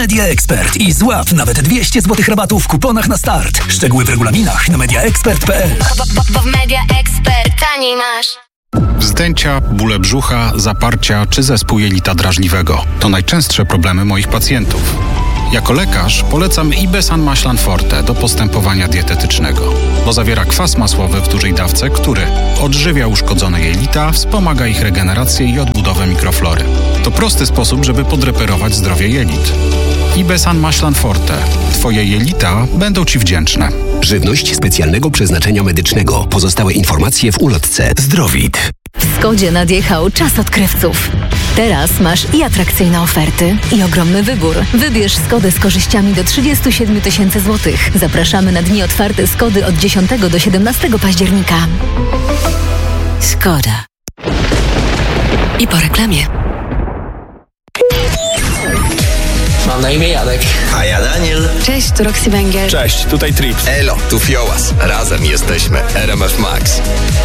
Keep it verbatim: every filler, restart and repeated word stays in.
Media Expert i złap nawet dwieście złotych rabatu w kuponach na start. Szczegóły w regulaminach na media expert kropka p l. Bo w Media Expert taniej masz. Wzdęcia, bóle brzucha, zaparcia czy zespół jelita drażliwego to najczęstsze problemy moich pacjentów. Jako lekarz polecam Ibesan Maślan Forte do postępowania dietetycznego, bo zawiera kwas masłowy w dużej dawce, który odżywia uszkodzone jelita, wspomaga ich regenerację i odbudowę mikroflory. To prosty sposób, żeby podreperować zdrowie jelit. Ibesan Maślan Forte. Twoje jelita będą Ci wdzięczne. Żywność specjalnego przeznaczenia medycznego. Pozostałe informacje w ulotce. Zdrowit. W Skodzie nadjechał czas odkrywców. Teraz masz i atrakcyjne oferty, i ogromny wybór. Wybierz Skodę z korzyściami do trzydzieści siedem tysięcy złotych. Zapraszamy na dni otwarte Skody od dziesiątego do siedemnastego października. Skoda. I po reklamie. Mam na imię Janek. A ja Daniel. Cześć, tu Roxy Węgiel. Cześć, tutaj Trips. Elo, tu Fiołas. Razem jesteśmy R M F Max.